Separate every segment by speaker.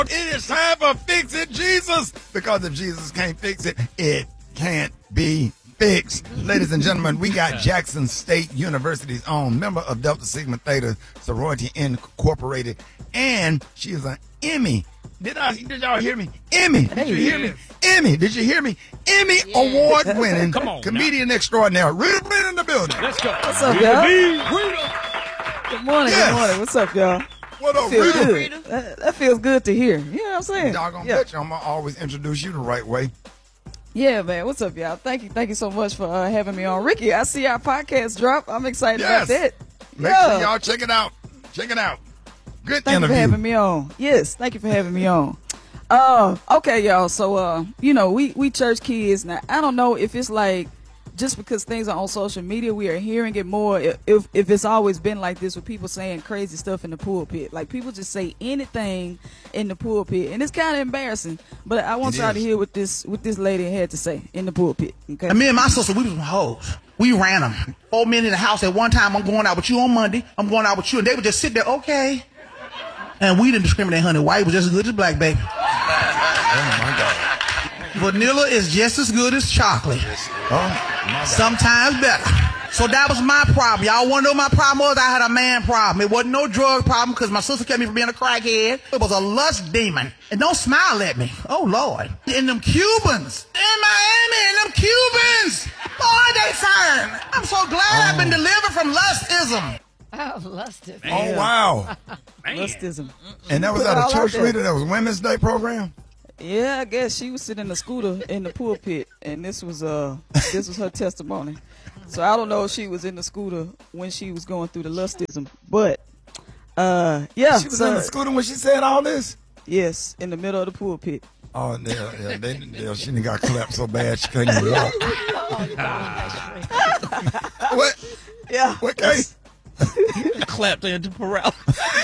Speaker 1: It is time for Fix It Jesus, because if Jesus can't fix it, it can't be fixed. Ladies and gentlemen, we got Jackson State University's own member of Delta Sigma Theta Sorority Incorporated, and she is an Emmy. Did y'all hear me? Emmy. Did you hear me? Emmy. Did you hear me? Emmy award-winning comedian extraordinaire. Rita Breen in the building.
Speaker 2: Let's go.
Speaker 3: What's up, y'all? Good morning.
Speaker 1: Yes.
Speaker 3: Good morning. What's up, y'all?
Speaker 1: What up,
Speaker 3: Feels
Speaker 1: Rita?
Speaker 3: good. That feels good to hear. You know what I'm saying?
Speaker 1: Doggone bitch, I'm going to always introduce you the right way.
Speaker 3: Yeah, man. What's up, y'all? Thank you so much for having me on. Ricky, I see our podcast drop. I'm excited about that.
Speaker 1: Make sure y'all check it out. Check it out. Good
Speaker 3: Thank
Speaker 1: interview.
Speaker 3: you for having me on. Yes, thank you for having me on. Okay, y'all. So, we church kids. Now, I don't know if it's like just because things are on social media, we are hearing it more. If it's always been like this with people saying crazy stuff in the pulpit. Like, people just say anything in the pulpit. And it's kind of embarrassing. But I want y'all to hear what this lady had to say in the pulpit. Okay?
Speaker 4: And me and my sister, we was some hoes. We ran them. 4 men in the house at one time. I'm going out with you on Monday. I'm going out with you. And they would just sit there, okay. And we didn't discriminate, honey. White was just as good as black, baby.
Speaker 1: Oh, my God.
Speaker 4: Vanilla is just as good as chocolate.
Speaker 1: Oh, my God.
Speaker 4: Sometimes better. So that was my problem. Y'all want to know what my problem was? I had a man problem. It wasn't no drug problem because my sister kept me from being a crackhead. It was a lust demon. And don't smile at me. Oh, Lord. And them Cubans. In Miami, and them Cubans. Boy, they fine. I'm so glad I've been delivered from lustism.
Speaker 5: Oh, lustism.
Speaker 1: Oh, wow.
Speaker 3: Lustism.
Speaker 1: And that was at a church reader. That was Women's Day program?
Speaker 3: Yeah, I guess she was sitting in the scooter in the pulpit, and this was her testimony. So I don't know if she was in the scooter when she was going through the lustism, but yeah.
Speaker 1: She was in the scooter when she said all this?
Speaker 3: Yes, in the middle of the pulpit.
Speaker 1: Oh, yeah, she done got clapped so bad she couldn't even walk. What?
Speaker 3: Yeah.
Speaker 1: What case?
Speaker 2: Clapped into paralysis.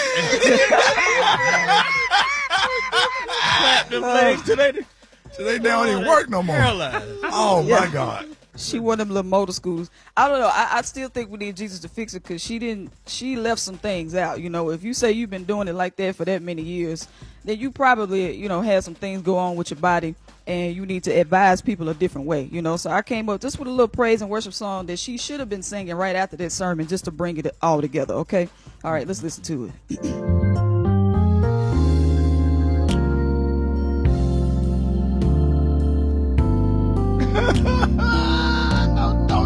Speaker 2: Clapped them legs today.
Speaker 1: So they don't even work no more.
Speaker 2: Paralyzed.
Speaker 1: Oh, my God.
Speaker 3: She one of them little motor scooters. I don't know. I still think we need Jesus to fix it because she left some things out. You know, if you say you've been doing it like that for that many years, then you probably, had some things go on with your body and you need to advise people a different way, So I came up just with a little praise and worship song that she should have been singing right after that sermon just to bring it all together, okay? All right, let's listen to it.